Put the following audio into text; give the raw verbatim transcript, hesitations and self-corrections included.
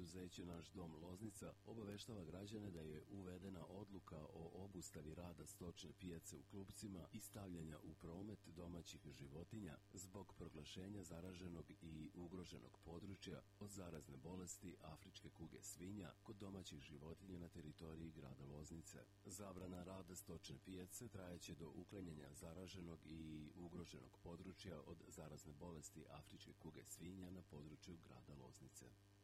preduzeće Naš dom Loznica obaveštava građane da je uvedena odluka o obustavi rada stočne pijace u klupcima i stavljanja u promet domaćih životinja zbog proglašenja zaraženog i ugroženog područja od zarazne bolesti afričke kuge svinja kod domaćih životinja na teritoriji grada Loznice. Zabrana rada stočne pijace trajeće do uklanjanja zaraženog i ugroženog područja od zarazne bolesti afričke kuge svinja na području grada Loznice.